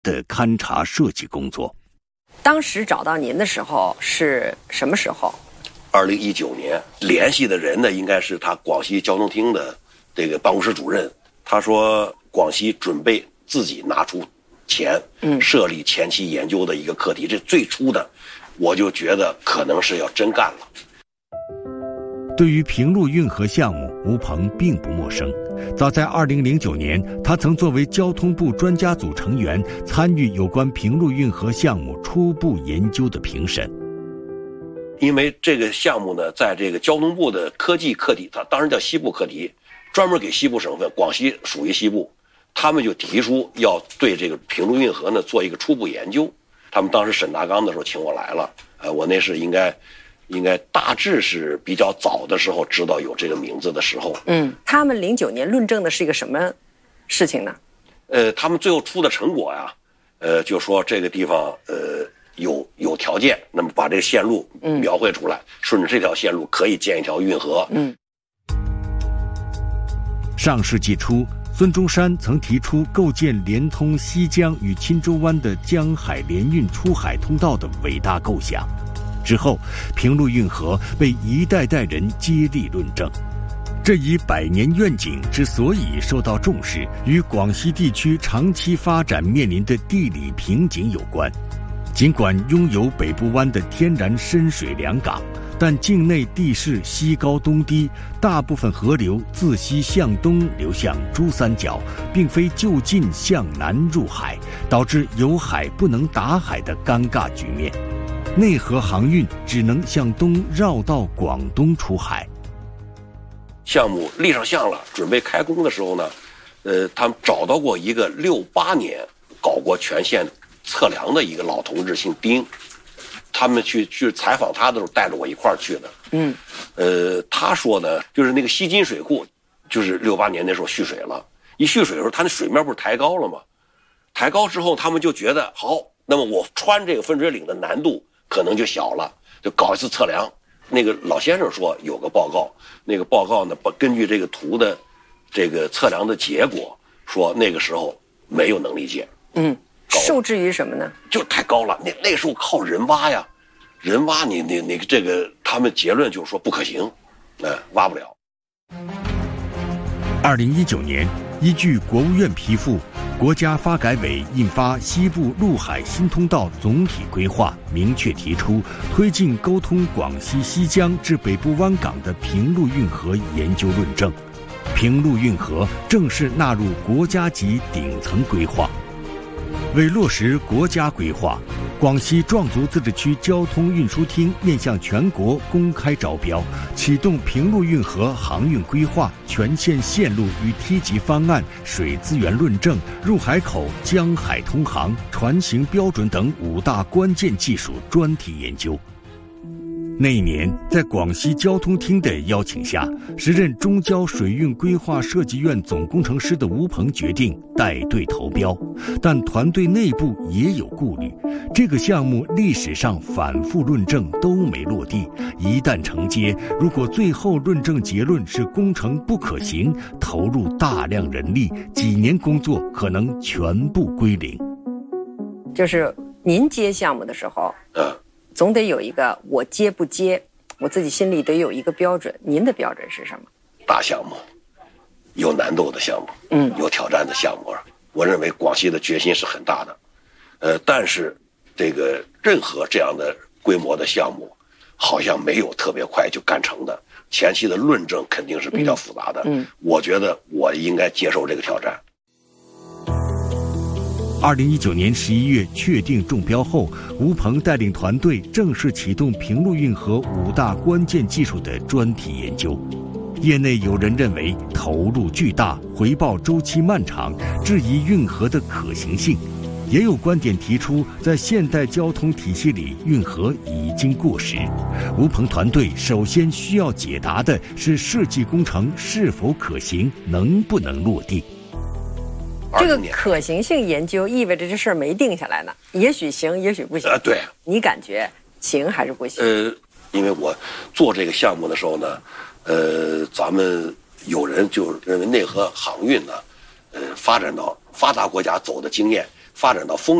的勘察设计工作。 当时找到您的时候是什么时候 ？2019年，联系的人呢应该是他广西交通厅的这个办公室主任。他说广西准备自己拿出钱，设立前期研究的一个课题。这最初的，我就觉得可能是要真干了。 对于平陆运河项目，吴鹏并不陌生。早在2009年，他曾作为交通部专家组成员，参与有关平陆运河项目初步研究的评审。 因为这个项目呢，在这个交通部的科技课题，它当时叫西部课题，专门给西部省份，广西属于西部，他们就提出要对这个平陆运河呢做一个初步研究。他们当时审大纲的时候请我来了，我那是应该大致是比较早的时候知道有这个名字的时候。 他们09年论证的是一个什么事情呢？ 他们最后出的成果呀，就说这个地方有条件，那么把这个线路描绘出来，顺着这条线路可以建一条运河。 上世纪初，孙中山曾提出构建连通西江与钦州湾的江海联运出海通道的伟大构想。之后，平陆运河被一代代人接力论证。这一100年愿景之所以受到重视，与广西地区长期发展面临的地理瓶颈有关。尽管拥有北部湾的天然深水良港，但境内地势西高东低，大部分河流自西向东流向珠三角，并非就近向南入海，导致有海不能打海的尴尬局面。内河航运只能向东绕到广东出海。 项目立上项了，准备开工的时候呢，他们找到过一个68年搞过全线测量的一个老同志，姓丁。他们去采访他的时候，带着我一块儿去的。他说呢，就是那个西津水库，就是68年那时候蓄水了。一蓄水的时候，它那水面不是抬高了吗？抬高之后，他们就觉得好，那么我穿这个分水岭的难度可能就小了，就搞一次测量。那个老先生说有个报告，那个报告呢，根据这个图的这个测量的结果，说那个时候没有能力建。 受制于什么呢？ 就太高了，那时候靠人挖呀，人挖你这个，他们结论就是说不可行，挖不了。 2019年，依据国务院批复，国家发改委印发《西部陆海新通道总体规划》，明确提出推进沟通广西西江至北部湾港的平陆运河研究论证，平陆运河正式纳入国家级顶层规划。为落实国家规划，广西壮族自治区交通运输厅面向全国公开招标，启动平陆运河航运规划、全线线路与梯级方案、水资源论证、入海口、江海通航、船型标准等5大关键技术专题研究。那一年，在广西交通厅的邀请下，时任中交水运规划设计院总工程师的吴鹏决定带队投标，但团队内部也有顾虑。这个项目历史上反复论证都没落地，一旦承接，如果最后论证结论是工程不可行，投入大量人力，几年工作可能全部归零。 就是您接项目的时候，总得有一个我接不接，我自己心里得有一个标准。您的标准是什么？ 大项目，有难度的项目，有挑战的项目。我认为广西的决心是很大的，但是这个任何这样的规模的项目，好像没有特别快就干成的，前期的论证肯定是比较复杂的。我觉得我应该接受这个挑战。 2019年11月确定中标后，吴鹏带领团队正式启动平陆运河5大关键技术的专题研究。业内有人认为投入巨大，回报周期漫长，质疑运河的可行性；也有观点提出，在现代交通体系里，运河已经过时。吴鹏团队首先需要解答的是设计工程是否可行，能不能落地。 这个可行性研究意味着这事儿没定下来呢，也许行，也许不行。 对， 你感觉行还是不行？ 因为我做这个项目的时候呢，咱们有人就认为内河航运呢，发展到发达国家走的经验， 发展到丰